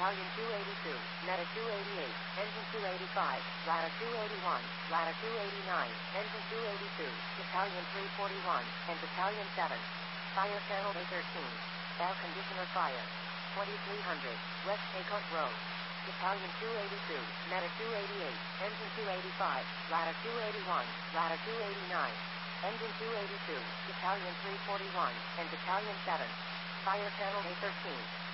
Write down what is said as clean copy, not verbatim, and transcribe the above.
Battalion 282, Meta 288, Engine 285, Ladder 281, Ladder 289, Engine 282, Battalion 341, and Battalion 7. Fire Channel A13. Air Conditioner Fire. 2300, West Haycock Road. Battalion 282, Meta 288, Engine 285, Ladder 281, Ladder 289, Engine 282, Battalion 341, and Battalion 7. Fire Channel A13.